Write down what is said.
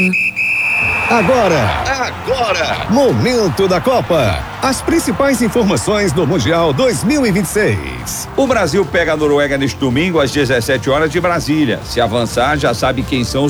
Agora, Momento da Copa. As principais informações do Mundial 2026. O Brasil pega a Noruega neste domingo às 17 horas de Brasília. Se avançar, já sabe quem são os